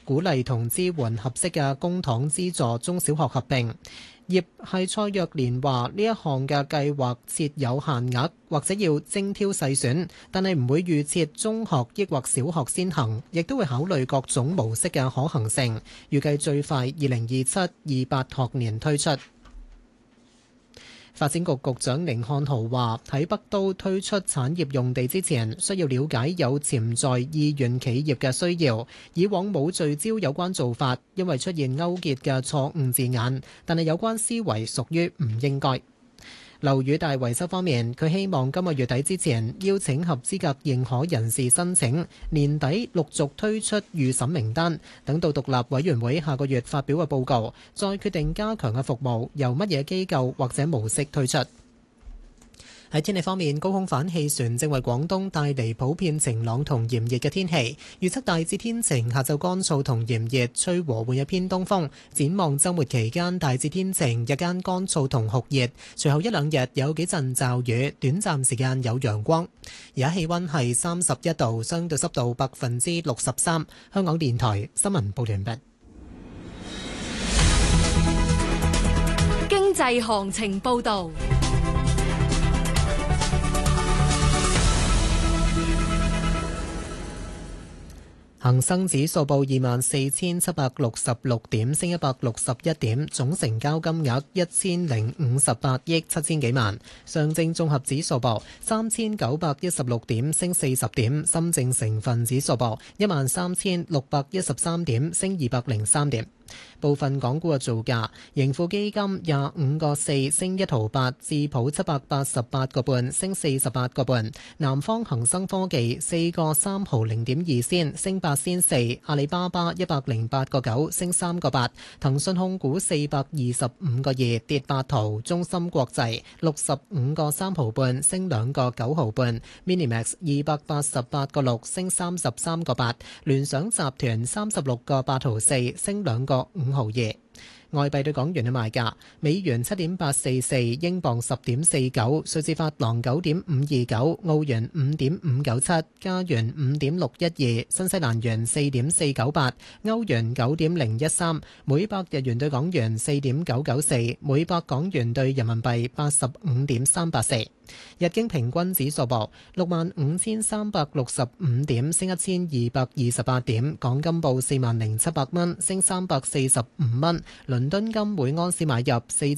鼓勵同支援合適嘅公帑資助中小學合併。葉係蔡若蓮話：呢一項嘅計劃設有限額，或者要精挑細選，但係唔會預設中學抑或小學先行，亦都會考慮各種模式嘅可行性。預計最快2027-28學年推出。發展局局長甯漢豪話：喺北都推出產業用地之前，需要了解有潛在意願企業嘅需要。以往冇聚焦有關做法，因為出現勾結嘅錯誤字眼，但係有關思維屬於唔應該。樓宇大維修方面，佢希望今個月底之前邀請合資格認可人士申請，年底陸續推出預審名單，等到獨立委員會下個月發表嘅報告，再決定加強嘅服務由乜嘢機構或者模式推出。喺天氣方面，高空反氣旋正為廣東帶嚟普遍晴朗同炎熱嘅天氣，預測大致天晴，下晝乾燥同炎熱，吹和緩嘅偏東風。展望週末期間大致天晴，日間乾燥同酷熱，隨後一兩日有幾陣驟雨，短暫時間有陽光。而家氣溫係31度，相對濕度63%。香港電台新聞報完畢。 經濟行情報導。 恒生指數報24,766點，升161點，總成交金額1058億7千幾萬。上證綜合指數報3916點，升40點。深證成分指數報13613點，升203點。部分港股嘅造價：盈富基金25個4升1毫8，智普788個半升48個半，南方恒生科技4個3毫0.2仙升8仙4，阿里巴巴108個9升3個8，騰訊控股425個2跌8毫，中芯國際65個3毫半升2個9毫半，Minimax 288個6升33個8，聯想集團36個8毫4升2個5毫2。外幣對港元嘅賣價：美元7.844，英鎊10.49，瑞士法郎9.529，澳元5.597，加元5.612，新西蘭元4.498，歐元9.013，每百日元對港元4.994，每百港元對人民幣85.384。日經平均指數報65,365點，升1228點。港金報40,700蚊，升345蚊。倫敦金每盎司買入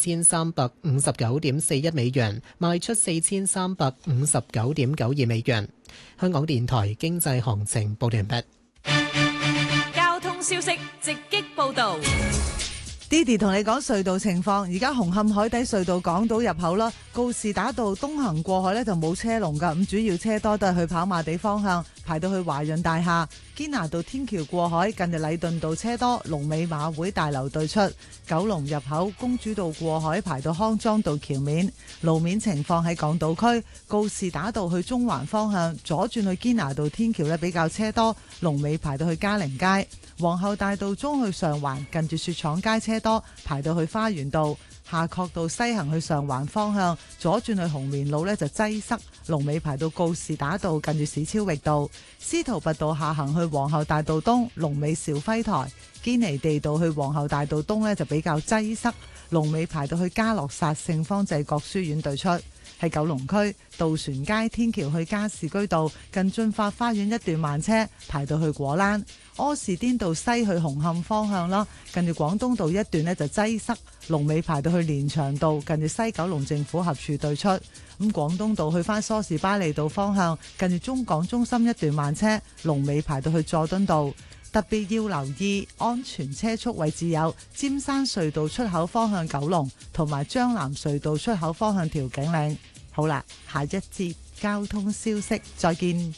4359.41美元，賣出4359.92美元。香港電台經濟行情報完畢。 交通消息直擊報道。 Didi 同你講隧道情況，而家紅磡海底隧道港島入口啦，告士打道東行過海呢就冇車龍噶，咁主要車多都係去跑馬地方向，排到去華潤大廈。堅拿道天橋過海，近日禮頓道車多，龍尾馬會大樓對出。九龍入口公主道過海，排到康莊道橋面。路面情況喺港島區，告士打道去中環方向，左轉去堅拿道天橋呢比較車多，龍尾排到去嘉陵街。皇后大道中去上環，近住雪廠街車多，排到去花園道。夏慤道西行去上環方向，左轉去紅棉路呢就擠塞，龍尾排到告士打道近住史超域道。司徒拔道下行去皇后大道東，龍尾兆輝台。堅尼地道去皇后大道東呢就比較擠塞，龍尾排到去嘉諾撒聖方濟各書院對出。喺九龍區渡船街天橋去加士居道近駿發花園一段慢車，排到去果欄。柯士甸道西去紅磡方向啦，近住廣東道一段呢就擠塞，龍尾排到去連翔道近住西九龍政府合署對出。咁廣東道去翻梳士巴利道方向，近住中港中心一段慢車，龍尾排到去佐敦道。特別要留意安全車速位置有尖山隧道出口方向九龍，同埋將藍隧道出口方向調景嶺。好啦，下一節交通消息，再見。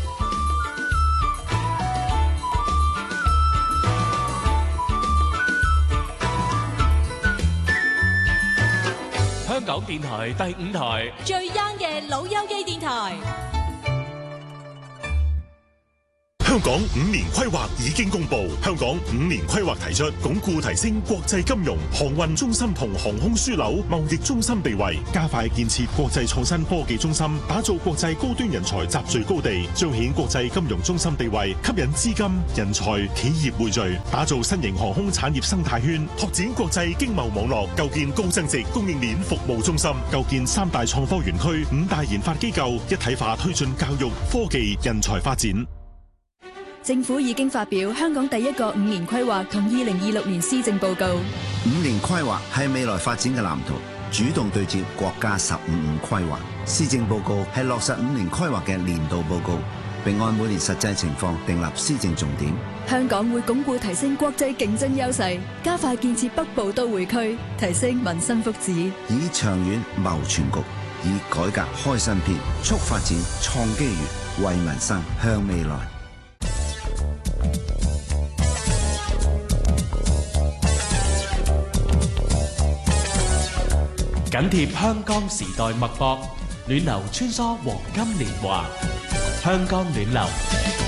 香港電台第5台最 young 嘅老友記電台。 香港5年規劃已經公布，香港5年規劃提出鞏固提升國際金融、航運中心同航空樞紐、貿易中心地位，加快建設國際創新科技中心，打造國際高端人才集聚高地，彰顯國際金融中心地位，吸引資金、人才、企業匯聚，打造新型航空產業生態圈，拓展國際經貿網絡，構建高增值供應鏈服務中心，構建3大創科園區、5大研發機構，一體化推進教育、科技、人才發展。 政府已經發表香港第一個5年規劃同2026年施政報告。 5年規劃係未來發展嘅藍圖，主動對接國家15規劃。施政報告係落實5年規劃嘅年度報告，並按每年實際情況訂立施政重點。 香港會鞏固提升國際競爭優勢，加快建設北部都會區，提升民生福祉， 以長遠謀全局，以改革開新篇，促發展創機遇，為民生向未來。 緊貼香港時代脈搏，暖流穿梭黃金年華，香港暖流。